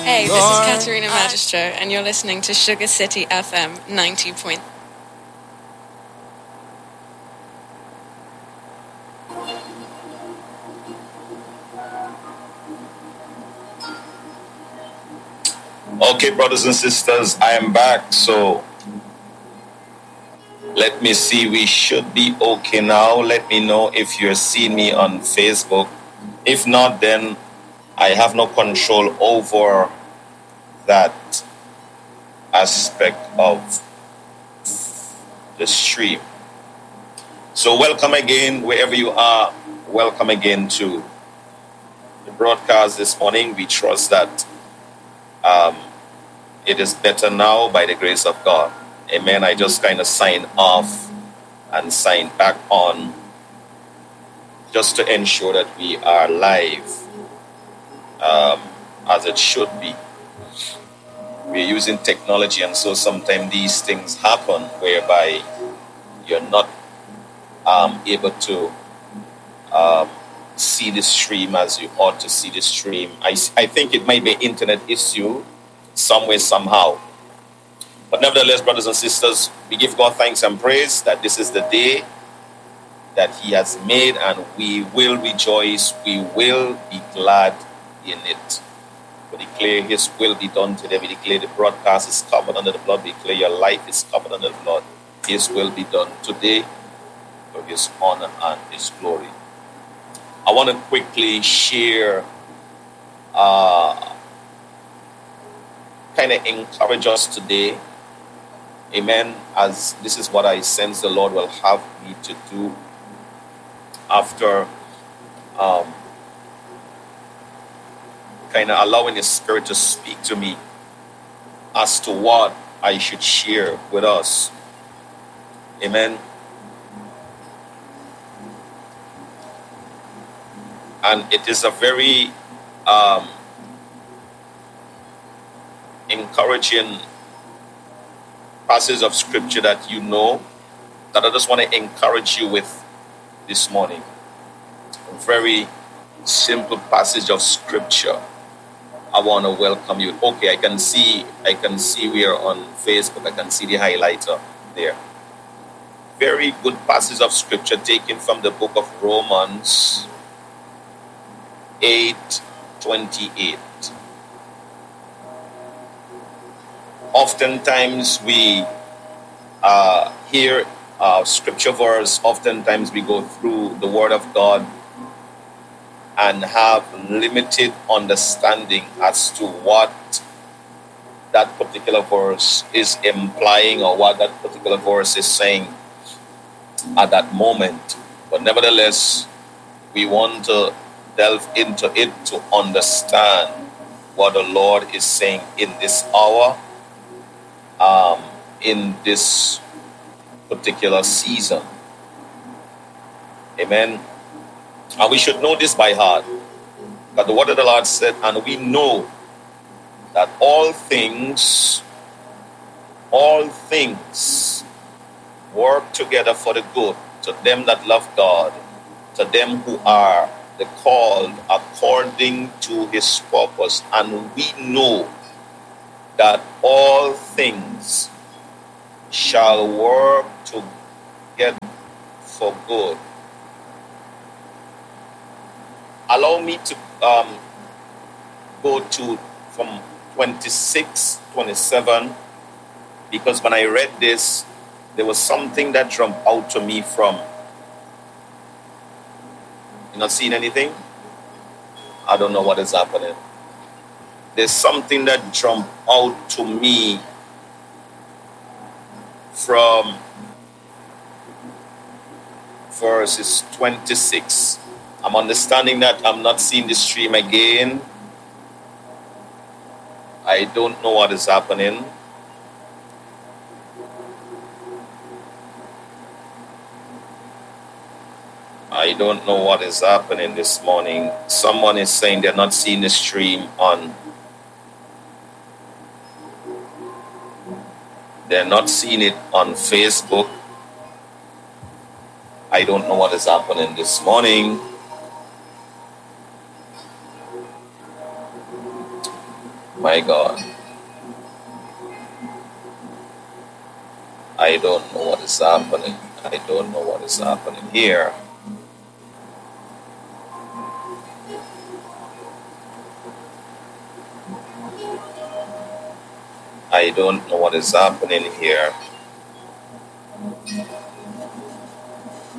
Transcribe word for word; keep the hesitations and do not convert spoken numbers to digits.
Hey, this is Katerina Magistro, and you're listening to Sugar City F M ninety point. Okay, brothers and sisters, I am back. So let me see. We should be okay now. Let me know if you're seeing me on Facebook. If not, then I have no control over that aspect of the stream. So welcome again, wherever you are. Welcome again to the broadcast this morning. We trust that um, it is better now by the grace of God. Amen. I just kind of sign off and sign back on just to ensure that we are live um, as it should be. We're using technology, and so sometimes these things happen whereby you're not um, able to um, see the stream as you ought to see the stream. I, I think it might be an internet issue somewhere, somehow. But nevertheless, brothers and sisters, we give God thanks and praise that this is the day that He has made, and we will rejoice, we will be glad in it. We declare His will be done today. We declare the broadcast is covered under the blood. We declare your life is covered under the blood. His will be done today for His honor and His glory. I want to quickly share, uh, kind of encourage us today. Amen. As this is what I sense the Lord will have me to do after um, kind of allowing His Spirit to speak to me as to what I should share with us. Amen. And it is a very um, encouraging passage of scripture that you know, that I just want to encourage you with this morning. A very simple passage of scripture. I want to welcome you. Okay, I can see, I can see we are on Facebook. I can see the highlighter there. Very good passage of scripture taken from the book of Romans eight twenty-eight. Oftentimes we uh, hear a scripture verse. Oftentimes we go through the Word of God and have limited understanding as to what that particular verse is implying or what that particular verse is saying at that moment. But nevertheless, we want to delve into it to understand what the Lord is saying in this hour, um, in this particular season. Amen. And we should know this by heart. But the word of the Lord said, and we know that all things, all things work together for the good to them that love God, to them who are the called according to His purpose. And we know that all things shall work together for good. Allow me to um, go to from twenty-six, twenty-seven, because when I read this, there was something that jumped out to me from. You not seeing anything? I don't know what is happening. There's something that jumped out to me from verses twenty-six. I'm understanding that I'm not seeing the stream again. I don't know what is happening. I don't know what is happening this morning. Someone is saying they're not seeing the stream on. They're not seeing it on Facebook. I don't know what is happening this morning. My God. I don't know what is happening. I don't know what is happening here. I don't know what is happening here.